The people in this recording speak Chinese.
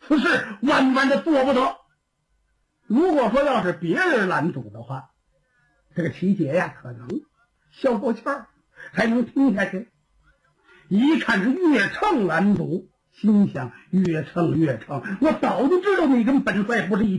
此事万万的做不得。如果说要是别人拦阻的话，这个齐姐呀可能消过气儿，还能听下去。一看是越秤拦阻，心想越秤越秤，我早就知道你跟本帅不是一